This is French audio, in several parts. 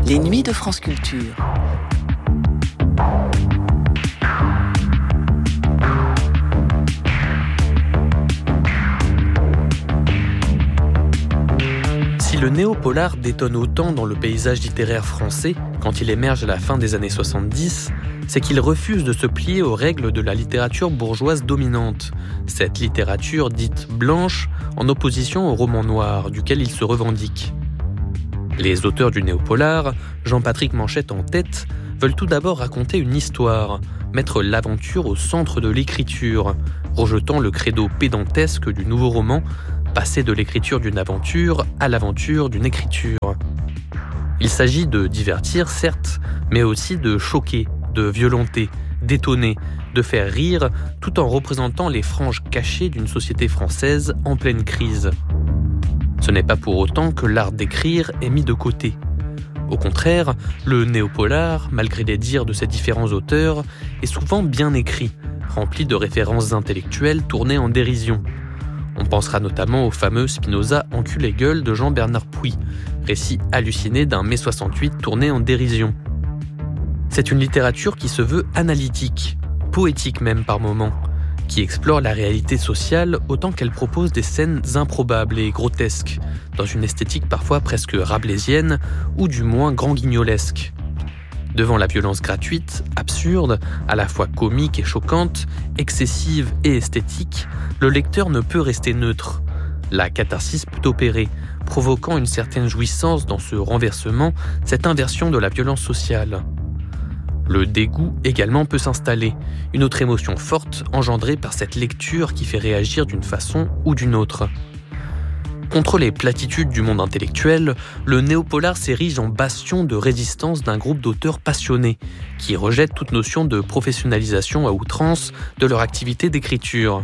Les nuits de France Culture. Si le néo-polar détonne autant dans le paysage littéraire français quand il émerge à la fin des années 70, c'est qu'il refuse de se plier aux règles de la littérature bourgeoise dominante, cette littérature dite blanche en opposition au roman noir duquel il se revendique. Les auteurs du néo-polar, Jean-Patrick Manchette en tête, veulent tout d'abord raconter une histoire, mettre l'aventure au centre de l'écriture, rejetant le credo pédantesque du nouveau roman, passer de l'écriture d'une aventure à l'aventure d'une écriture. Il s'agit de divertir, certes, mais aussi de choquer, de violenter, d'étonner, de faire rire, tout en représentant les franges cachées d'une société française en pleine crise. Ce n'est pas pour autant que l'art d'écrire est mis de côté. Au contraire, le néo-polar, malgré les dires de ses différents auteurs, est souvent bien écrit, rempli de références intellectuelles tournées en dérision. On pensera notamment au fameux Spinoza enculé-gueule de Jean-Bernard Puy, récit halluciné d'un mai 68 tourné en dérision. C'est une littérature qui se veut analytique, poétique même par moments, qui explore la réalité sociale autant qu'elle propose des scènes improbables et grotesques, dans une esthétique parfois presque rabelaisienne ou du moins grand-guignolesque. Devant la violence gratuite, absurde, à la fois comique et choquante, excessive et esthétique, le lecteur ne peut rester neutre. La catharsis peut opérer, provoquant une certaine jouissance dans ce renversement, cette inversion de la violence sociale. Le dégoût également peut s'installer, une autre émotion forte engendrée par cette lecture qui fait réagir d'une façon ou d'une autre. Contre les platitudes du monde intellectuel, le néo-polar s'érige en bastion de résistance d'un groupe d'auteurs passionnés, qui rejettent toute notion de professionnalisation à outrance de leur activité d'écriture.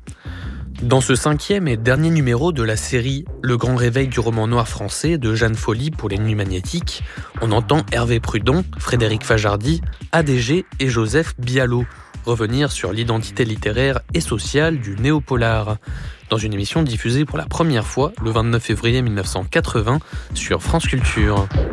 Dans ce 5e et dernier numéro de la série Le grand réveil du roman noir français de Jeanne Folly pour les Nuits magnétiques, on entend Hervé Prudon, Frédéric Fajardy, ADG et Joseph Bialot revenir sur l'identité littéraire et sociale du néo-polar, dans une émission diffusée pour la première fois le 29 février 1980 sur France Culture.